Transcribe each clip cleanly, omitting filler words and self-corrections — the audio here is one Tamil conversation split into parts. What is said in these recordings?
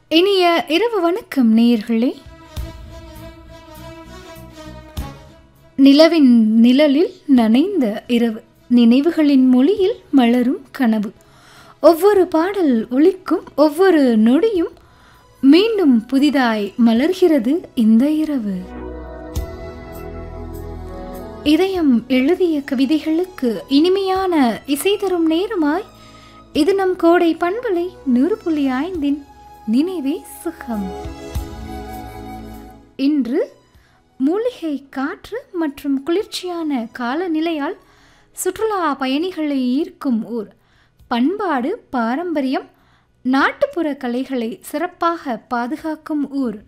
இனிய இரவு வணக்கம் நேயர்களே. நிலவின் நிழலில் நனைந்த இரவு, நினைவுகளின் மொழியில் மலரும் கனவு. ஒவ்வொரு பாடல் ஒலிக்கும் ஒவ்வொரு நொடியும் மீண்டும் புதிதாய் மலர்கிறது இந்த இரவு. இதயம் எழுதிய கவிதைகளுக்கு இனிமையான இசை தரும் நேரமாய் இது நம் கோடை பண்பலை 100.5 நினைவே சுகம். இன்று மூலிகை காற்று மற்றும் குளிர்ச்சியான காலநிலையால் சுற்றுலா பயணிகளை ஈர்க்கும் ஊர். பண்பாடு, பாரம்பரியம், நாட்டுப்புற கலைகளை சிறப்பாக பாதுகாக்கும் ஊர்.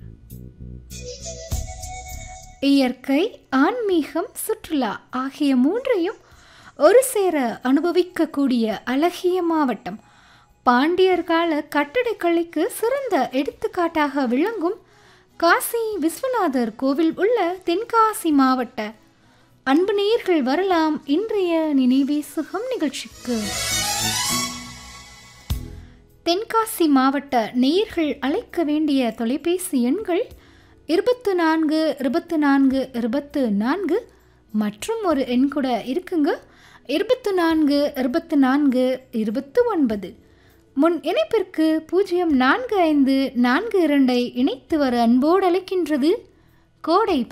இயற்கை, ஆன்மீகம், சுற்றுலா ஆகிய மூன்றையும் ஒரு சேர அனுபவிக்கக்கூடிய அழகிய மாவட்டம். பாண்டியர் கால கட்டடக்கலைக்கு சிறந்த எடுத்துக்காட்டாக விளங்கும் காசி விஸ்வநாதர் கோவில் உள்ள தென்காசி மாவட்ட அன்பு நேயர்கள் வரலாம் இன்றைய நினைவே சுகம் நிகழ்ச்சிக்கு. தென்காசி மாவட்ட நேயர்கள் அழைக்க வேண்டிய தொலைபேசி எண்கள் 24 24 24 மற்றும் ஒரு எண் கூட இருக்குங்க, 24 24 29. முன் இணைப்பிற்கு 045442 இணைத்து வர அன்போடு அழைக்கின்றது கோடை